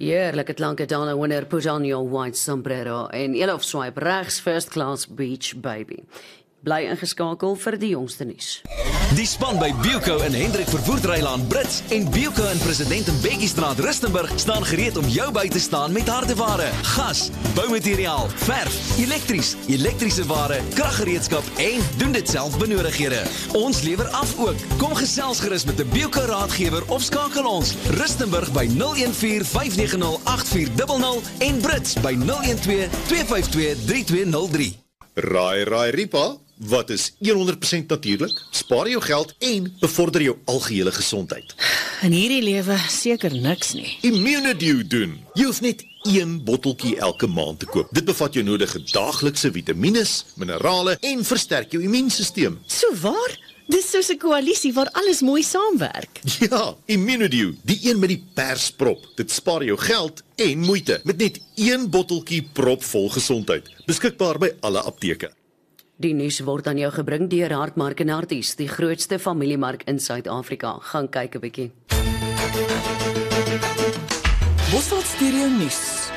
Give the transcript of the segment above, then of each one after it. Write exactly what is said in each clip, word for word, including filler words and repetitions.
Heerlike klanke Donna Winner, put on your white sombrero en Elof Swipe regs First Class Beach Baby. Bly ingeskakel vir die jongste nuus. Die span by Bilco in Hendrik Vervoerdrylaan Brits en Bilco in President Mbeki-straat Rustenburg staan gereed om jou by te staan met hardeware, gas, boumateriaal, verf, elektries, elektriese ware, kraggereedskap en doen dit self benodighede. Ons lewer af ook. Kom gesels gerus met 'n Bilco raadgewer of skakel ons Rustenburg by nul een vier vyf nege nul agt vier nul nul en Brits by nul een twee twee vyf twee drie twee nul drie. Raai, raai, Ripa, wat is honderd persent natuurlik, spaar jou geld en bevorder jou algehele gesondheid. In hierdie lewe seker niks nie. Immunedew doen. Jy hoef net een botteltjie elke maand te koop. Dit bevat jou nodige daaglikse vitamines, minerale en versterk jou immuunstelsel. So waar? Dis soos 'n koalisie waar alles mooi saamwerk. Ja, Immunedew, die een met die persprop. Dit spaar jou geld en moeite met net een botteltjie propvol gesondheid. Beskikbaar by alle apteke. Die nuus word aan jou gebring deur Hartmark en Harties, die grootste familiemark in Suid-Afrika. Gaan kyk 'n bietjie. Bosveld Stereo nuus.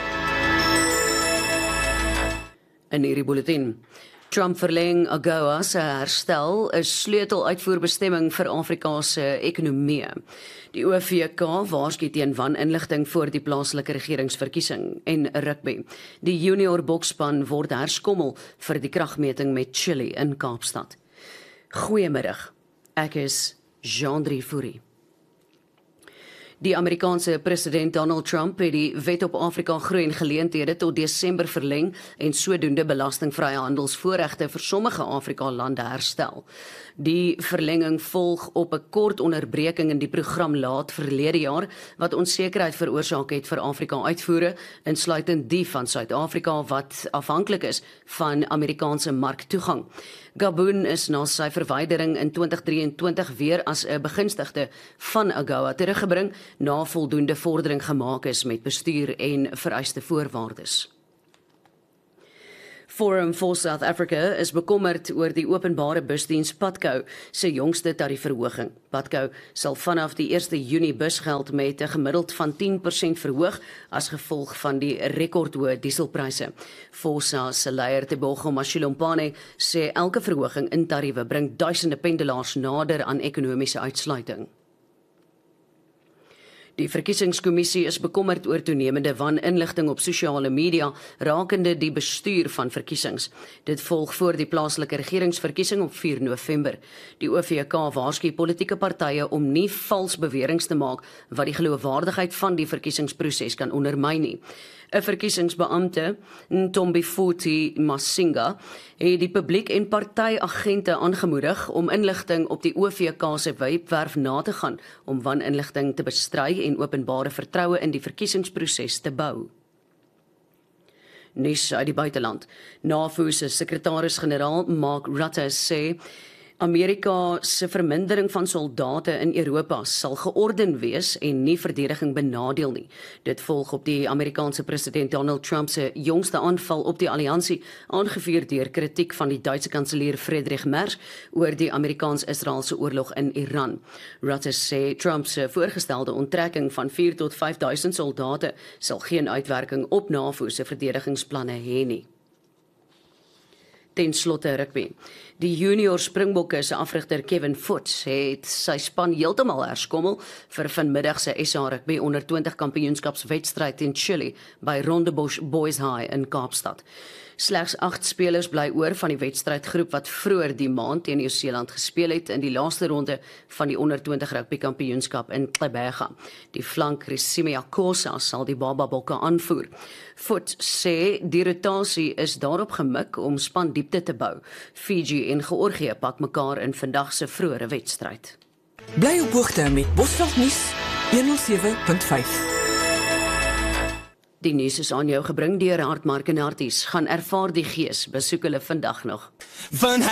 In hierdie bulletin. Trump verleng AGOA se herstel 'n sleuteluitvoerbestemming vir Afrika se ekonomie. Die O V K waarsku teen waninligting voor die plaaslike regeringsverkiesing en rugby. Die junior boksspan word herskommel vir die kragmeting met Chili in Kaapstad. Goeiemiddag. Ek is Jean-Drie Fourie. Die Amerikaanse president Donald Trump het die Wet op Afrika Groei en Geleenthede tot Desember verleng en sodoende belastingvrye handelsvoorregte vir sommige Afrika-lande herstel. Die verlenging volg op 'n kort onderbreking in die program laat verlede jaar wat onsekerheid veroorsaak het vir Afrika-uitvoere, insluitend die van Suid-Afrika wat afhanklik is van Amerikaanse marktoegang. Gabon is na sy verwydering in twintig drie en twintig weer as 'n begunstigde van AGOA teruggebring na voldoende vordering gemaak is met bestuur en vereiste voorwaardes. Forum for South Africa is bekommerd oor die openbare busdiens Patco se jongste tariefverhoging. Patco sal vanaf die eerste Junie busgeld met 'n gemiddeld van tien persent verhoog as gevolg van die rekordhoë dieselpryse. Fosa se leier Tebogo Mashilompane sê elke verhoging in tariewe bring duisende pendelaars nader aan ekonomiese uitsluiting. Die verkiesingskommissie is bekommerd oor toenemende waninligting op sosiale media rakende die bestuur van verkiesings. Dit volg voor die plaaslike regeringsverkiesing op vier November. Die O V K waarsku politieke partye om nie vals beweringe te maak wat die geloofwaardigheid van die verkiesingsproses kan ondermyn nie. 'n Verkiesingsbeampte, Ntombifuthi Masinga, het die publiek en partyagente aangemoedig om inligting op die O V K se webwerf na te gaan om waninligting te bestry en openbare vertroue in die verkiesingsproses te bou. Nuus uit die buiteland. NAVO se sekretaris-generaal Mark Rutte sê Amerika se vermindering van soldate in Europa sal georden wees en nie verdediging benadeel nie. Dit volg op die Amerikaanse president Donald Trump se jongste aanval op die alliansie, aangevuur deur kritiek van die Duitse kanselier Friedrich Merz oor die Amerikaans-Israeliese oorlog in Iran. Rutte sê Trump se voorgestelde onttrekking van vier tot vyf duisend soldate sal geen uitwerking op NAVO se verdedigingsplanne hê nie. Ten slotte rugby. Die junior Springbokke se afrigter Kevin Foots het sy span heeltemal herskommel vir vanmiddag se S A Rugby onder twintig kampioenskapswedstryd in Chili by Rondebosch Boys High in Kaapstad. Slegs agt spelers bly oor van die wedstrydgroep wat vroeër die maand teen Nieu-Seeland gespeel het in die laaste ronde van die onder twintig rugby kampioenskap in Gqeberha. Die flank Rissimia Kosa sal die Baba-bokke aanvoer. Foot sê die rotasie is daarop gemik om span diepte te bou. Fiji en Georgië pak mekaar in vandag se vroeëre wedstryd. Bly op hoogte met Bosveld nuus honderd sewe punt vyf. Die nuus is aan jou gebring deur Hartmark en Harties. Gaan ervaar die gees, besoek hulle vandag nog. Van